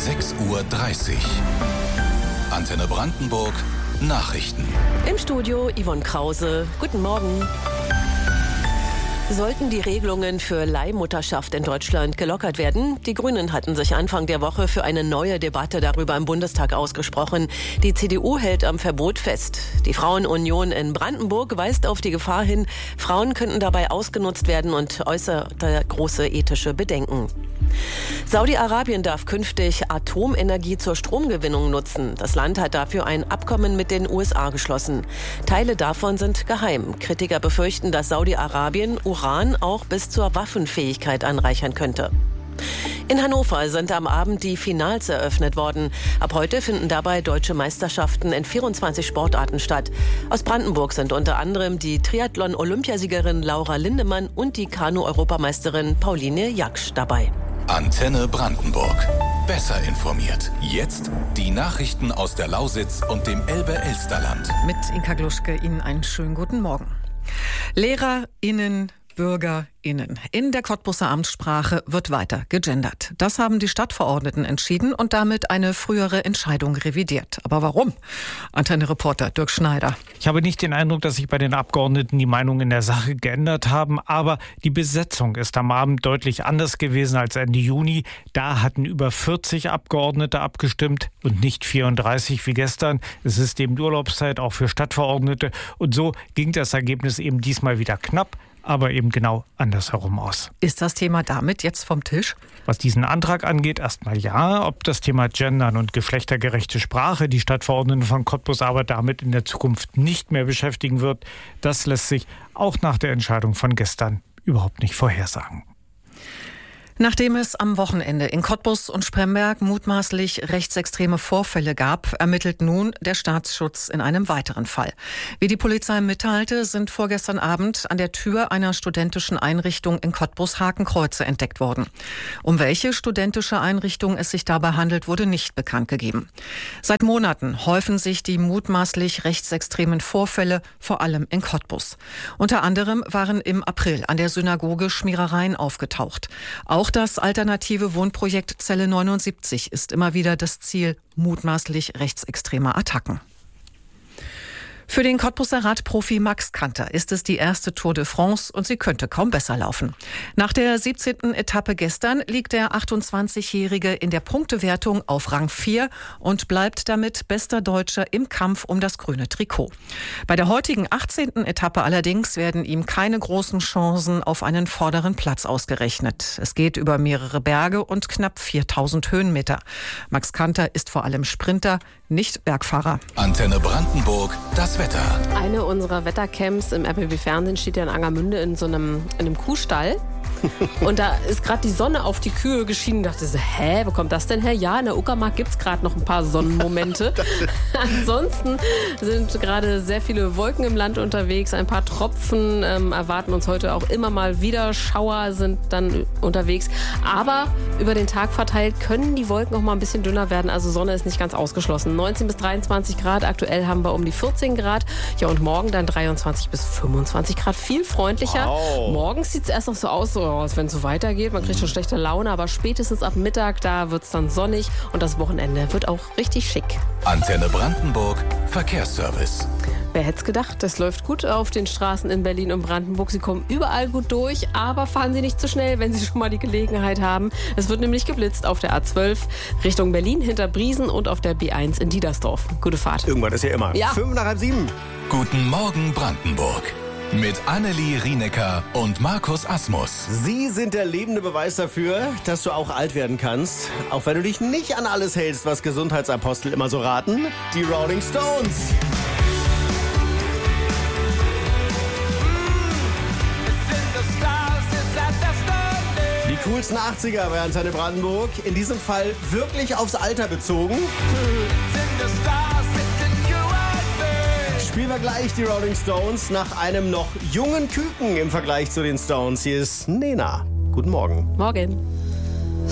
6:30 Uhr. Antenne Brandenburg Nachrichten. Im Studio Yvonne Krause. Guten Morgen. Sollten die Regelungen für Leihmutterschaft in Deutschland gelockert werden? Die Grünen hatten sich Anfang der Woche für eine neue Debatte darüber im Bundestag ausgesprochen. Die CDU hält am Verbot fest. Die Frauenunion in Brandenburg weist auf die Gefahr hin, Frauen könnten dabei ausgenutzt werden und äußerte große ethische Bedenken. Saudi-Arabien darf künftig Atomenergie zur Stromgewinnung nutzen. Das Land hat dafür ein Abkommen mit den USA geschlossen. Teile davon sind geheim. Kritiker befürchten, dass Saudi-Arabien Uran auch bis zur Waffenfähigkeit anreichern könnte. In Hannover sind am Abend die Finals eröffnet worden. Ab heute finden dabei deutsche Meisterschaften in 24 Sportarten statt. Aus Brandenburg sind unter anderem die Triathlon-Olympiasiegerin Laura Lindemann und die Kanu-Europameisterin Pauline Jaksch dabei. Antenne Brandenburg. Besser informiert. Jetzt die Nachrichten aus der Lausitz und dem Elbe-Elsterland. Mit Inka Gluschke Ihnen einen schönen guten Morgen. LehrerInnen, BürgerInnen. In der Cottbuser Amtssprache wird weiter gegendert. Das haben die Stadtverordneten entschieden und damit eine frühere Entscheidung revidiert. Aber warum? Antenne-Reporter Dirk Schneider. Ich habe nicht den Eindruck, dass sich bei den Abgeordneten die Meinungen in der Sache geändert haben, aber die Besetzung ist am Abend deutlich anders gewesen als Ende Juni. Da hatten über 40 Abgeordnete abgestimmt und nicht 34 wie gestern. Es ist eben Urlaubszeit auch für Stadtverordnete und so ging das Ergebnis eben diesmal wieder knapp, aber eben genau andersherum aus. Ist das Thema damit jetzt vom Tisch? Was diesen Antrag angeht, erstmal ja. Ob das Thema Gendern und geschlechtergerechte Sprache die Stadtverordneten von Cottbus aber damit in der Zukunft nicht mehr beschäftigen wird, das lässt sich auch nach der Entscheidung von gestern überhaupt nicht vorhersagen. Nachdem es am Wochenende in Cottbus und Spremberg mutmaßlich rechtsextreme Vorfälle gab, ermittelt nun der Staatsschutz in einem weiteren Fall. Wie die Polizei mitteilte, sind vorgestern Abend an der Tür einer studentischen Einrichtung in Cottbus Hakenkreuze entdeckt worden. Um welche studentische Einrichtung es sich dabei handelt, wurde nicht bekannt gegeben. Seit Monaten häufen sich die mutmaßlich rechtsextremen Vorfälle, vor allem in Cottbus. Unter anderem waren im April an der Synagoge Schmierereien aufgetaucht. Auch das alternative Wohnprojekt Zelle 79 ist immer wieder das Ziel mutmaßlich rechtsextremer Attacken. Für den Cottbuser Radprofi Max Kanter ist es die erste Tour de France und sie könnte kaum besser laufen. Nach der 17. Etappe gestern liegt der 28-Jährige in der Punktewertung auf Rang 4 und bleibt damit bester Deutscher im Kampf um das grüne Trikot. Bei der heutigen 18. Etappe allerdings werden ihm keine großen Chancen auf einen vorderen Platz ausgerechnet. Es geht über mehrere Berge und knapp 4000 Höhenmeter. Max Kanter ist vor allem Sprinter, nicht Bergfahrer. Antenne Brandenburg, das Wetter. Eine unserer Wettercamps im RBB-Fernsehen steht ja in Angermünde in einem Kuhstall. Und da ist gerade die Sonne auf die Kühe geschienen. Ich dachte so, wo kommt das denn her? Ja, in der Uckermark gibt es gerade noch ein paar Sonnenmomente. Ansonsten sind gerade sehr viele Wolken im Land unterwegs. Ein paar Tropfen erwarten uns heute auch immer mal wieder. Schauer sind dann unterwegs. Aber über den Tag verteilt können die Wolken auch mal ein bisschen dünner werden. Also Sonne ist nicht ganz ausgeschlossen. 19 bis 23 Grad. Aktuell haben wir um die 14 Grad. Ja, und morgen dann 23 bis 25 Grad. Viel freundlicher. Wow. Morgens sieht es erst noch so aus, wenn es so weitergeht. Man kriegt schon schlechte Laune, aber spätestens ab Mittag, da wird es dann sonnig und das Wochenende wird auch richtig schick. Antenne Brandenburg, Verkehrsservice. Wer hätte es gedacht, das läuft gut auf den Straßen in Berlin und Brandenburg. Sie kommen überall gut durch, aber fahren Sie nicht zu schnell, wenn Sie schon mal die Gelegenheit haben. Es wird nämlich geblitzt auf der A12 Richtung Berlin hinter Briesen und auf der B1 in Diedersdorf. Gute Fahrt. Irgendwann ist ja immer. Ja. 6:55. Guten Morgen Brandenburg. Mit Annelie Rienecker und Markus Asmus. Sie sind der lebende Beweis dafür, dass du auch alt werden kannst. Auch wenn du dich nicht an alles hältst, was Gesundheitsapostel immer so raten. Die Rolling Stones. Die coolsten 80er bei Antenne Brandenburg. In diesem Fall wirklich aufs Alter bezogen. Spielen wir gleich die Rolling Stones nach einem noch jungen Küken im Vergleich zu den Stones. Hier ist Nena. Guten Morgen. Morgen.